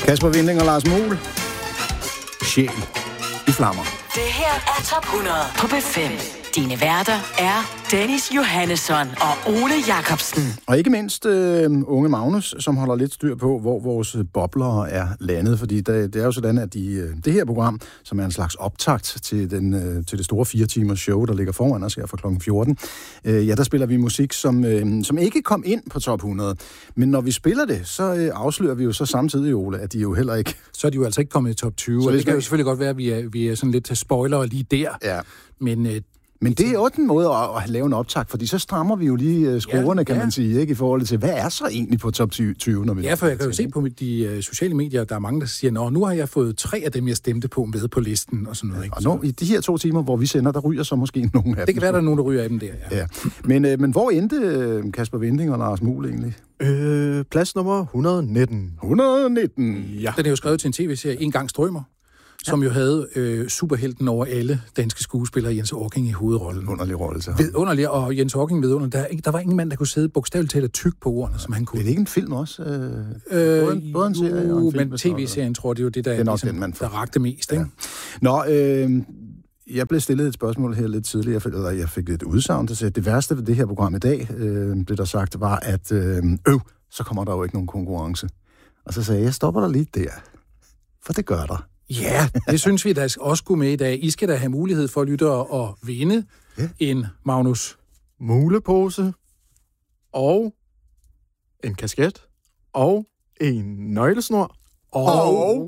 Kasper Winding og Lars Muhl. Sjæl i flammer. Det her er Top 100 på B5. Dine værter er Dennis Johannesson og Ole Jacobsen. Og ikke mindst unge Magnus, som holder lidt styr på, hvor vores bobler er landet. Fordi det er jo sådan, at det her program, som er en slags optakt til det store 4-timers show, der ligger foran os her fra kl. 14, der spiller vi musik, som ikke kom ind på Top 100. Men når vi spiller det, så afslører vi jo så samtidig, Ole, at de jo heller ikke... Så er de jo altså ikke kommet i Top 20, og det kan jo selvfølgelig godt være, at vi er sådan lidt til spoiler lige der. Ja. Men det er også en måde at lave en optag, fordi så strammer vi jo lige skruerne, kan man sige, ikke, i forhold til, hvad er så egentlig på top 20, når vi... Ja, for jeg kan jo se på de sociale medier, der er mange, der siger, nu har jeg fået 3 af dem, jeg stemte på med på listen, og sådan noget. Ikke? Og nu, i de her 2 timer, hvor vi sender, der ryger så måske nogle af dem. Det kan være, der er nogen, der ryger af dem der, ja. Men hvor endte Kasper Winding og Lars Muhl egentlig? Plads nummer 119. 119? Ja. Den er jo skrevet til en tv-serie, En gang strømmer, som jo havde superhelten over alle danske skuespillere, Jens Orking i hovedrollen. Underlig rolle, så. Vidunderlig, og Jens Orking vidunderlig. Der var ingen mand, der kunne sidde bogstaveligt talt tyk på ordene, som han kunne. Er det ikke en film også? Både en serie og en film? Men tv-serien tror jeg, det er jo det, der, ligesom, der rakte mest, ikke? Ja. Nå, jeg blev stillet et spørgsmål her lidt tidligere, eller jeg fik et udsagn, der sagde, at det værste ved det her program i dag, blev der sagt, var, at så kommer der jo ikke nogen konkurrence. Og så sagde jeg stopper der lige der, for det gør der. Ja, det synes vi da også skulle med i dag. I skal da have mulighed for at lytte og vinde en Magnus Mulepose og en kasket og en nøglesnor og...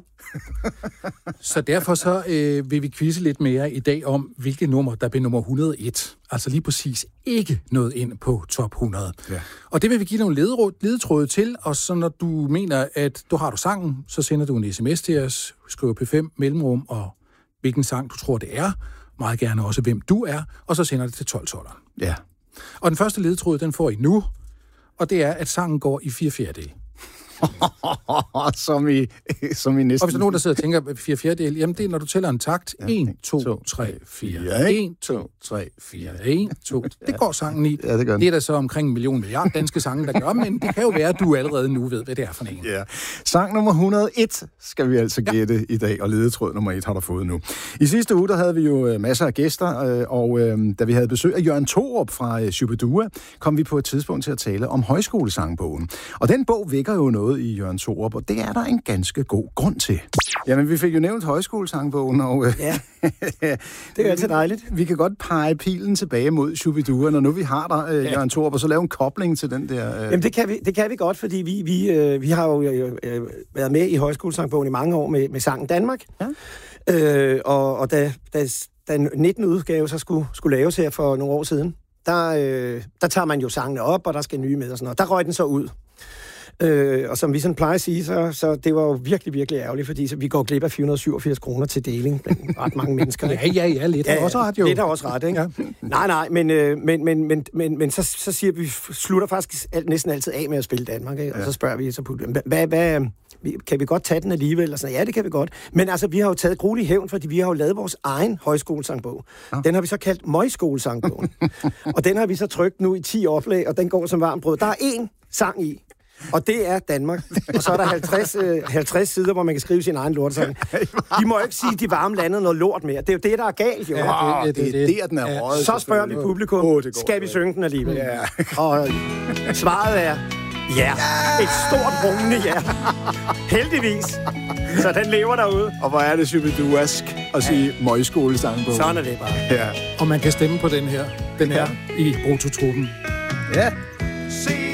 Så derfor så vil vi quizze lidt mere i dag om, hvilke nummer, der blev nummer 101. Altså lige præcis ikke nået ind på top 100. Ja. Og det vil vi give nogle ledetråde til, og så når du mener, at du har sangen, så sender du en sms til os, skriver P5 mellemrum, og hvilken sang du tror det er, meget gerne også hvem du er, og så sender det til 12-12'eren. Ja. Og den første ledetråd, den får I nu, og det er, at sangen går i 4/4. som i næsten... Og hvis der er nogen, der sidder og tænker 4/4, jamen det er, når du tæller en takt. 1, 2, 3, 4. 1, 2, 3, 4. 1, 2. Det går sangen i. Ja, det gør den. Det er der så omkring 1 million milliard danske sange, der gør, men det kan jo være, at du allerede nu ved, hvad det er for en. Ja. Sang nummer 101 skal vi altså gætte i dag, og ledetråd nummer 1 har du fået nu. I sidste uge, der havde vi jo masser af gæster, og da vi havde besøg af Jørgen Thorup fra Shubidua, kom vi på et tidspunkt til at tale om højskolesangbogen. Og den bog vækker jo noget i Jørgen Thorup, og det er der en ganske god grund til. Jamen, vi fik jo nævnt højskolesangbogen, og ja, det er altid dejligt. Vi kan godt pege pilen tilbage mod Shubidua, når nu vi har der, Jørgen Thorup, og så lave en kobling til den der... Jamen, det kan vi godt, fordi vi har jo været med i højskolesangbogen i mange år med Sangen Danmark. Ja. Og da 19. udgave så skulle laves her for nogle år siden, der tager man jo sangene op, og der skal nye med og sådan noget. Der røg den så ud. Og som vi sådan plejer at sige, så det var jo virkelig, virkelig ærgerligt, fordi så vi går glip af 487 kroner til deling blandt ret mange mennesker. Ja, lidt er også ret jo. Lidt er også ret, ikke? Ja. Nej, men så siger vi, slutter faktisk næsten altid af med at spille Danmark, ikke? Og så spørger vi så på kan vi godt tage den alligevel? Og sådan, ja, det kan vi godt. Men altså, vi har jo taget gruelig hævn, fordi vi har jo lavet vores egen højskolesangbog. Ja. Den har vi så kaldt Møjskolesangbogen. Og den har vi så trykt nu i 10 oplag, og den går som varmt brød. Der er 1 sang i, og det er Danmark. Og så er der 50 sider, hvor man kan skrive sin egen lortesang. De må jo ikke sige, at de varme landede noget lort mere. Det er jo det, der er galt, jo. Ja, det er der, den er røget. Så spørger vi publikum, skal vi synge den alligevel? Ja. Og svaret er... Ja, et stort rungende ja. Heldigvis. Så den lever derude. Og hvor er det Shubiduask at sige møgskolesangbog. Sådan er det bare. Ja. Og man kan stemme på den her i Brutotruppen. Ja.